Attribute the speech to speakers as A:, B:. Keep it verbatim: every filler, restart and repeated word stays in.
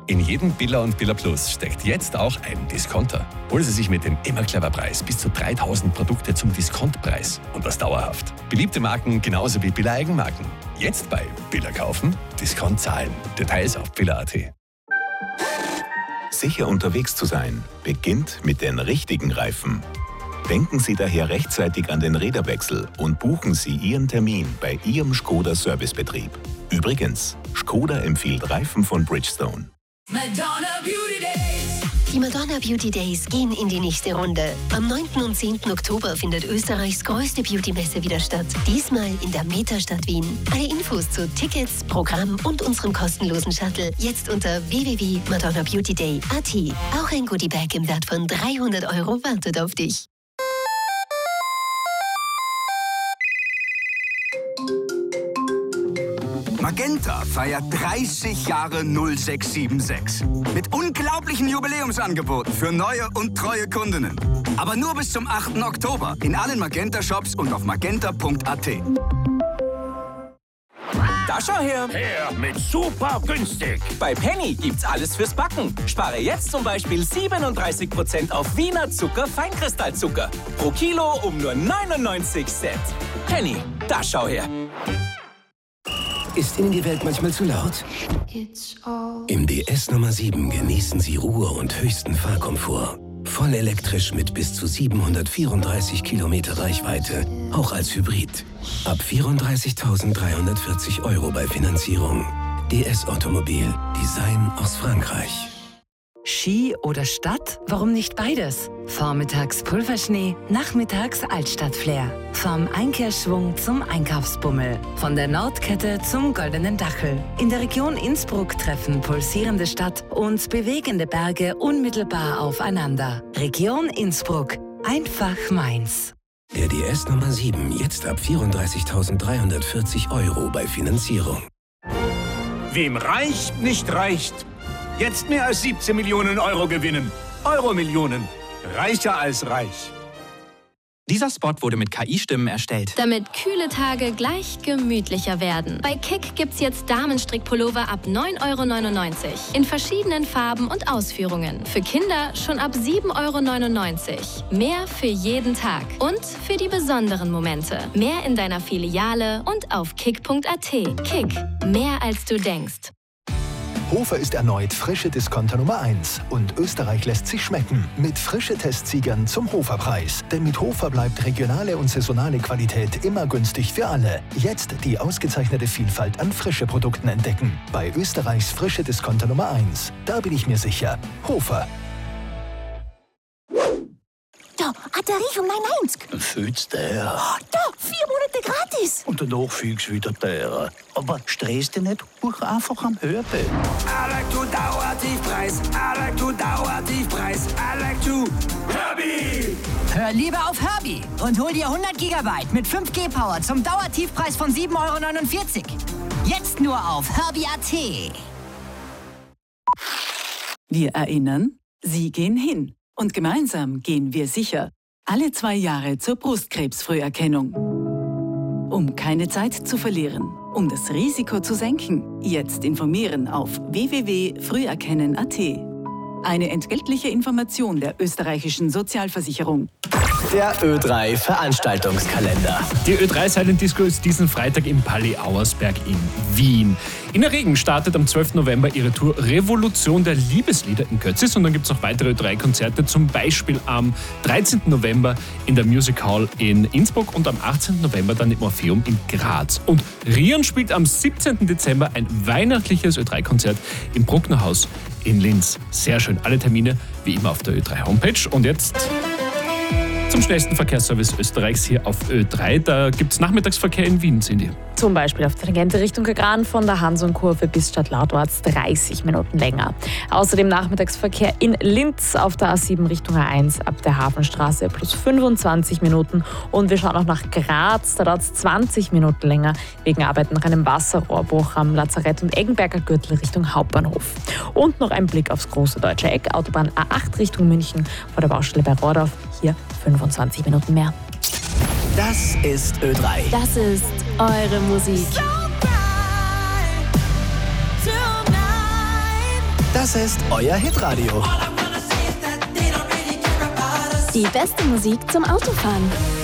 A: In jedem Billa und Billa Plus steckt jetzt auch ein Discounter. Holen Sie sich mit dem immer clever Preis bis zu dreitausend Produkte zum Diskontpreis. Und das dauerhaft. Beliebte Marken genauso wie Billa Eigenmarken. Jetzt bei Billa kaufen, Discount zahlen. Details auf billa punkt at.
B: Sicher unterwegs zu sein, beginnt mit den richtigen Reifen. Denken Sie daher rechtzeitig an den Räderwechsel und buchen Sie Ihren Termin bei Ihrem Skoda Servicebetrieb. Übrigens, Skoda empfiehlt Reifen von Bridgestone.
C: Madonna Beauty Days.
D: Die Madonna Beauty Days gehen in die nächste Runde. Am neunten und zehnten Oktober findet Österreichs größte Beauty-Messe wieder statt. Diesmal in der Metastadt Wien. Alle Infos zu Tickets, Programm und unserem kostenlosen Shuttle jetzt unter w w w punkt madonna beauty day punkt a t. Auch ein Goodiebag im Wert von dreihundert Euro wartet auf dich.
E: Magenta feiert dreißig Jahre null sechs sieben sechs. Mit unglaublichen Jubiläumsangeboten für neue und treue Kundinnen. Aber nur bis zum achten Oktober in allen Magenta-Shops und auf magenta punkt a t.
F: Da schau her!
G: Her mit super günstig!
F: Bei Penny gibt's alles fürs Backen. Spare jetzt zum Beispiel siebenunddreißig Prozent auf Wiener Zucker Feinkristallzucker. Pro Kilo um nur neunundneunzig Cent. Penny, da schau her!
H: Ist Ihnen die Welt manchmal zu laut? Im D S Nummer sieben genießen Sie Ruhe und höchsten Fahrkomfort. Voll elektrisch mit bis zu siebenhundertvierunddreißig Kilometer Reichweite, auch als Hybrid. Ab vierunddreißigtausenddreihundertvierzig Euro bei Finanzierung. D S Automobil, Design aus Frankreich.
I: Ski oder Stadt? Warum nicht beides? Vormittags Pulverschnee, nachmittags Altstadtflair. Vom Einkehrschwung zum Einkaufsbummel. Von der Nordkette zum Goldenen Dachel. In der Region Innsbruck treffen pulsierende Stadt und bewegende Berge unmittelbar aufeinander. Region Innsbruck. Einfach meins.
H: Der D S Nummer sieben jetzt ab vierunddreißigtausenddreihundertvierzig Euro bei Finanzierung.
G: Wem reicht, nicht reicht. Jetzt mehr als siebzehn Millionen Euro gewinnen. Euro-Millionen. Reicher als reich.
J: Dieser Spot wurde mit K I-Stimmen erstellt.
K: Damit kühle Tage gleich gemütlicher werden. Bei Kick gibt's jetzt Damenstrickpullover ab neun Euro neunundneunzig. In verschiedenen Farben und Ausführungen. Für Kinder schon ab sieben Euro neunundneunzig. Mehr für jeden Tag. Und für die besonderen Momente. Mehr in deiner Filiale und auf kick punkt a t. Kick. Mehr als du denkst.
L: Hofer ist erneut frische Discounter Nummer eins und Österreich lässt sich schmecken mit frische Testsiegern zum Hoferpreis. Denn mit Hofer bleibt regionale und saisonale Qualität immer günstig für alle. Jetzt die ausgezeichnete Vielfalt an frische Produkten entdecken. Bei Österreichs frische Discounter Nummer eins. Da bin ich mir sicher. Hofer.
M: Da, eine Tarifung neunundneunzig.
N: Fühlst du her?
M: Oh, da, vier Monate gratis.
N: Und danach fühlst du wieder teurer. Aber stress dich nicht, buch einfach am Hörbe.
E: I like to Dauertiefpreis. I like to Dauertiefpreis. I like to Herbie.
O: Hör lieber auf Herbie und hol dir hundert Gigabyte mit fünf G Power zum Dauertiefpreis von sieben Euro neunundvierzig. Jetzt nur auf herbie punkt a t.
P: Wir erinnern, Sie gehen hin. Und gemeinsam gehen wir sicher. Alle zwei Jahre zur Brustkrebsfrüherkennung. Um keine Zeit zu verlieren, um das Risiko zu senken, jetzt informieren auf w w w punkt früherkennen punkt a t. Eine entgeltliche Information der österreichischen Sozialversicherung.
Q: Der Ö drei Veranstaltungskalender.
R: Die Ö drei Silent Disco ist diesen Freitag im Palais Auersberg in Wien. Ina Regen startet am zwölften November ihre Tour Revolution der Liebeslieder in Kötzis und dann gibt es noch weitere Ö drei Konzerte, zum Beispiel am dreizehnten November in der Music Hall in Innsbruck und am achtzehnten November dann im Orpheum in Graz. Und Rion spielt am siebzehnten Dezember ein weihnachtliches Ö drei Konzert im Brucknerhaus in Linz. Sehr schön. Alle Termine wie immer auf der Ö drei Homepage. Und jetzt zum schnellsten Verkehrsservice Österreichs hier auf Ö drei. Da gibt es Nachmittagsverkehr in Wien, Cindy.
S: Zum Beispiel auf der Tangente Richtung Kagran von der Hanson-Kurve bis Stadtlautwarz dreißig Minuten länger. Außerdem Nachmittagsverkehr in Linz auf der A sieben Richtung A eins ab der Hafenstraße plus fünfundzwanzig Minuten. Und wir schauen auch nach Graz, da dauert es zwanzig Minuten länger wegen Arbeiten nach einem Wasserrohrbruch am Lazarett und Eggenberger Gürtel Richtung Hauptbahnhof. Und noch ein Blick aufs große Deutsche Eck, Autobahn A acht Richtung München vor der Baustelle bei Rohrdorf, hier fünfundzwanzig Minuten mehr.
Q: Das ist Ö drei.
K: Das ist eure Musik.
Q: Das Das ist euer Hitradio.
T: Die beste Musik zum Autofahren.